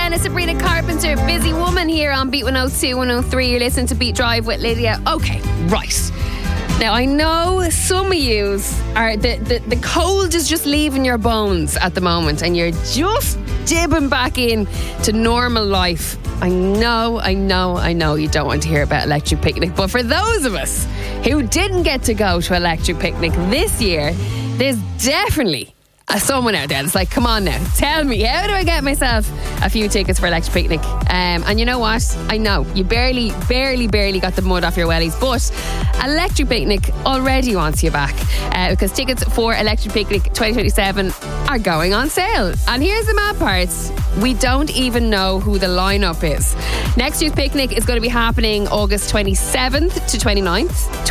Rihanna, Sabrina Carpenter, Busy Woman here on Beat 102, 103. You're listening to Beat Drive with Lydia. Okay, right. Now, I know some of yous are, the cold is just leaving your bones at the moment and you're just dipping back in to normal life. I know you don't want to hear about Electric Picnic, but for those of us who didn't get to go to Electric Picnic this year, there's definitely someone out there that's like, come on now, tell me, how do I get myself a few tickets for Electric Picnic? And you know what? I know you barely got the mud off your wellies, but Electric Picnic already wants you back because tickets for Electric Picnic 2027 are going on sale. And here's the mad part: we don't even know who the lineup is. Next year's picnic is going to be happening August 27th to 29th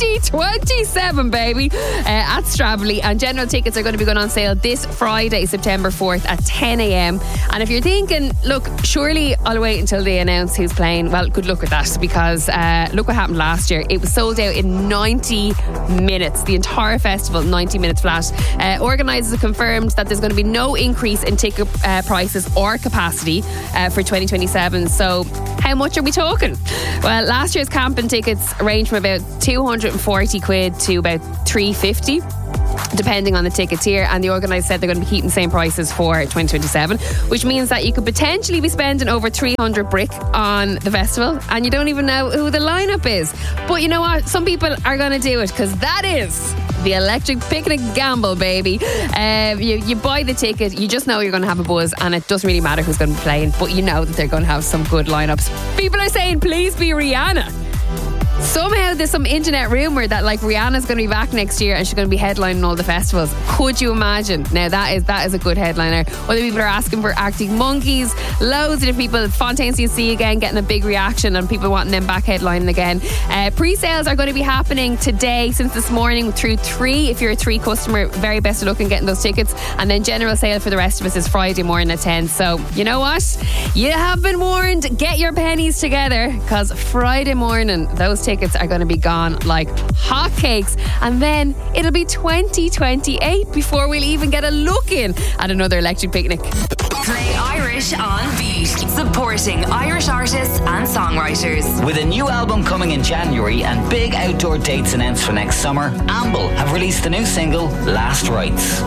2027, baby, at Stradbally, and general tickets are going to be going on sale this Friday, September 4th at 10 a.m. And if you're thinking, look, surely I'll wait until they announce who's playing, well, good luck with that, because look what happened last year. It was sold out in 90 minutes. The entire festival, 90 minutes flat. Organisers have confirmed that there's going to be no increase in ticket prices or capacity for 2027. So how much are we talking? Well, last year's camping tickets range from about 240 quid to about 350, depending on the ticket tier, and the organisers said they're going to be keeping the same prices for 2027, which means that you could potentially be spending over 300 brick on the festival and you don't even know who the lineup is. But you know what? Some people are going to do it because that is the Electric Picnic gamble, baby. You buy the ticket, you just know you're going to have a buzz, and it doesn't really matter who's going to be playing, but you know that they're going to have some good lineups. People are saying, please be Rihanna. Somehow there's some internet rumour that like Rihanna's going to be back next year and she's going to be headlining all the festivals. Could you imagine? Now that is a good headliner. Other people are asking for Arctic Monkeys. Loads of people. Fontaine C&C again getting a big reaction and people wanting them back headlining again. Pre-sales are going to be happening today since this morning through 3. If you're a 3 customer, very best of luck in getting those tickets. And then general sale for the rest of us is Friday morning at 10. So you know what? You have been warned. Get your pennies together because Friday morning those tickets are going to be gone like hotcakes, and then it'll be 2028 before we'll even get a look in at another Electric Picnic. Play Irish on Beat, supporting Irish artists and songwriters. With a new album coming in January and big outdoor dates announced for next summer, Amble have released the new single Last Rites.